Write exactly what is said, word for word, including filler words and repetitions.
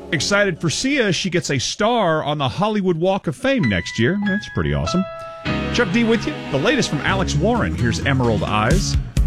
Excited for Sia. She gets a star on the Hollywood Walk of Fame next year. That's pretty awesome. Chuck D with you. The latest from Alex Warren. Here's Emerald Eyes.